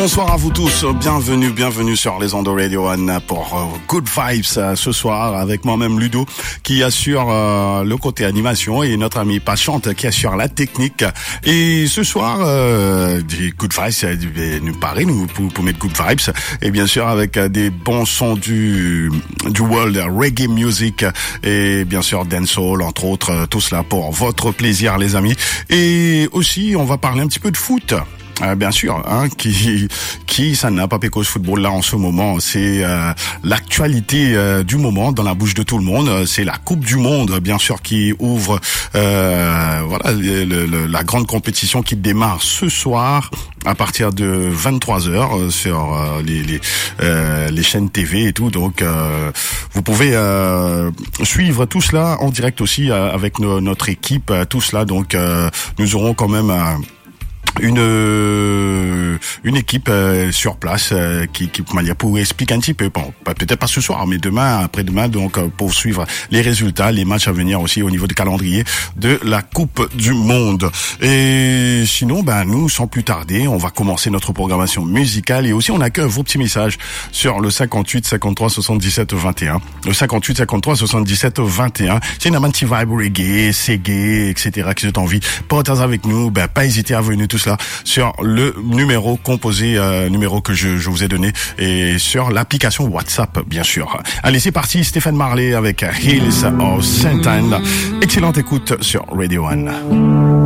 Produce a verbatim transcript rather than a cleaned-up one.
Bonsoir à vous tous, bienvenue, bienvenue sur les ondes de Radio One pour euh, Good Vibes euh, ce soir avec moi-même Ludo qui assure euh, le côté animation et notre ami Patiente qui assure la technique. Et ce soir, euh, des Good Vibes euh, nous paraît nous pour, pour mettre Good Vibes et bien sûr avec euh, des bons sons du du world reggae music et bien sûr dancehall entre autres, euh, tout cela pour votre plaisir les amis. Et aussi on va parler un petit peu de foot. Euh, bien sûr, hein, qui qui ça n'a pas péco ce football là en ce moment, c'est euh, l'actualité euh, du moment dans la bouche de tout le monde. C'est la Coupe du Monde, bien sûr, qui ouvre euh, voilà le, le, la grande compétition qui démarre ce soir à partir de vingt-trois heures sur euh, les les, euh, les chaînes T V et tout. Donc euh, vous pouvez euh, suivre tout cela en direct aussi euh, avec no, notre équipe, euh, tout cela. Donc euh, nous aurons quand même euh, une euh, une équipe euh, sur place euh, qui qui pour expliquer un petit peu, bon, peut-être pas ce soir mais demain, après-demain, donc euh, pour suivre les résultats, les matchs à venir aussi au niveau du calendrier de la Coupe du Monde. Et sinon ben nous sans plus tarder, on va commencer notre programmation musicale et aussi on accueille vos petits messages sur le cinquante-huit cinquante-trois soixante-dix-sept vingt et un, le cinquante-huit cinquante-trois soixante-dix-sept vingt et un. C'est une amante vibe reggae, reggae, et cetera qui ont envie, partagez avec nous, ben pas hésiter à venir tous là sur le numéro composé, euh, numéro que je, je vous ai donné et sur l'application WhatsApp bien sûr. Allez c'est parti, Stéphane Marley avec Hills of Saint Anne. Excellente écoute sur Radio One.